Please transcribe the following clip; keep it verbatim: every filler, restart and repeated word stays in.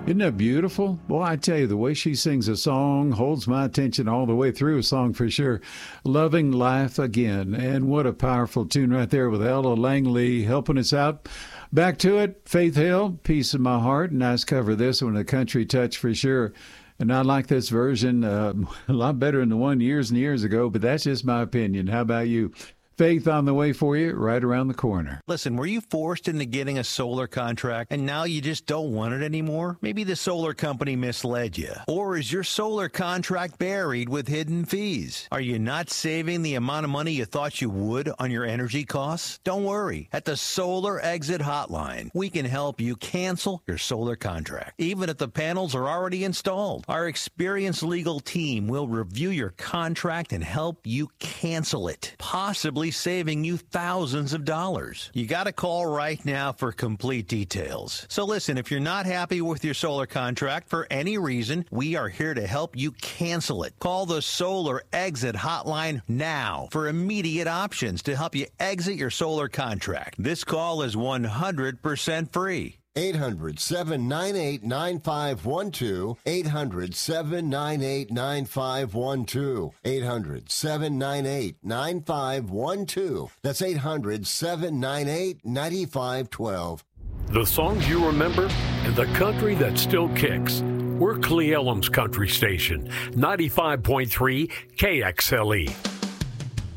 Isn't that beautiful? Well, I tell you, the way she sings a song holds my attention all the way through a song for sure. Loving Life Again. And what a powerful tune right there with Ella Langley helping us out. Back to it, Faith Hill, Peace in My Heart. Nice cover this one, a country touch for sure. And I like this version uh, a lot better than the one years and years ago, but that's just my opinion. How about you? Faith on the way for you, right around the corner. Listen, were you forced into getting a solar contract and now you just don't want it anymore? Maybe the solar company misled you. Or is your solar contract buried with hidden fees? Are you not saving the amount of money you thought you would on your energy costs? Don't worry. At the Solar Exit Hotline, we can help you cancel your solar contract, even if the panels are already installed. Our experienced legal team will review your contract and help you cancel it, possibly saving you thousands of dollars. You got to call right now for complete details. So listen, if you're not happy with your solar contract for any reason, we are here to help you cancel it. Call the Solar Exit Hotline now for immediate options to help you exit your solar contract. This call is one hundred percent free. eight hundred, seven nine eight, nine five one two. eight hundred, seven nine eight, nine five one two. eight hundred, seven nine eight, nine five one two. That's eight hundred, seven nine eight, nine five one two. The songs you remember and the country that still kicks. We're Cle Elum's country station, ninety-five point three K X L E.